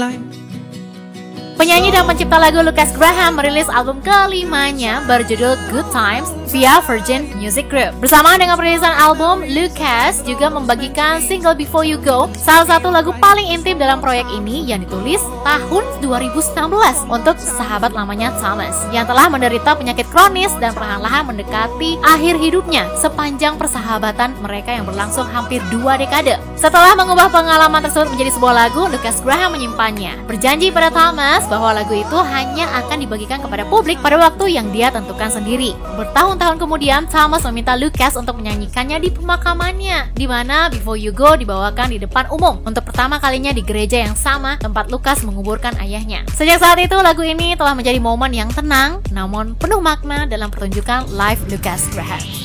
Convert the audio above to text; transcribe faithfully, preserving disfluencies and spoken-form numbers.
time. Penyanyi dan pencipta lagu Lukas Graham merilis album kelimanya berjudul Good Times via Virgin Music Group. Bersamaan dengan perilisan album, Lukas juga membagikan single Before You Go, salah satu lagu paling intim dalam proyek ini yang ditulis tahun dua ribu sembilan belas untuk sahabat lamanya Thomas yang telah menderita penyakit kronis dan perlahan-lahan mendekati akhir hidupnya sepanjang persahabatan mereka yang berlangsung hampir dua dekade. Setelah mengubah pengalaman tersebut menjadi sebuah lagu, Lukas Graham menyimpannya, berjanji pada Thomas bahwa lagu itu hanya akan dibagikan kepada publik pada waktu yang dia tentukan sendiri. Bertahun-tahun kemudian, Thomas meminta Lukas untuk menyanyikannya di pemakamannya, di mana Before You Go dibawakan di depan umum untuk pertama kalinya di gereja yang sama tempat Lukas menguburkan ayahnya. Sejak saat itu, lagu ini telah menjadi momen yang tenang namun penuh makna dalam pertunjukan live Lukas Graham.